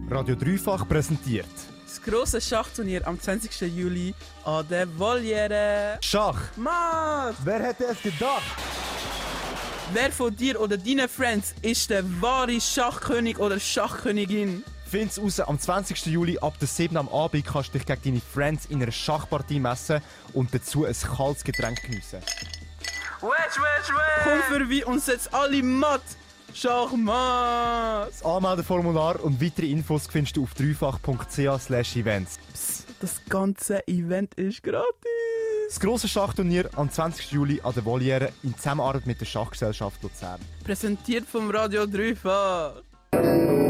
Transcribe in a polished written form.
Radio Dreifach präsentiert das grosse Schachturnier am 20. Juli an der Voliere. Schach. Mann! Wer hätte es gedacht? Wer von dir oder deinen Friends ist der wahre Schachkönig oder Schachkönigin? Find's raus, am 20. Juli ab der 7 am Abend kannst du dich gegen deine Friends in einer Schachpartie messen und dazu ein kaltes Getränk geniessen. Komm vorbei und setz alle matt! Schachmatt! Das Anmeldeformular und weitere Infos findest du auf dreifach.ch/events. Psst, das ganze Event ist gratis! Das grosse Schachturnier am 20. Juli an der Voliere in Zusammenarbeit mit der Schachgesellschaft Luzern. Präsentiert vom Radio Dreifach.